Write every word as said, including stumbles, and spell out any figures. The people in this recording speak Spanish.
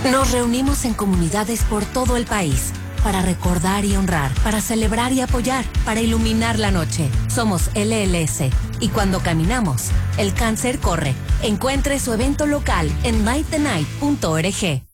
Nos reunimos en comunidades por todo el país para recordar y honrar, para celebrar y apoyar, para iluminar la noche. Somos L L S y cuando caminamos, el cáncer corre. Encuentre su evento local en light the night punto org.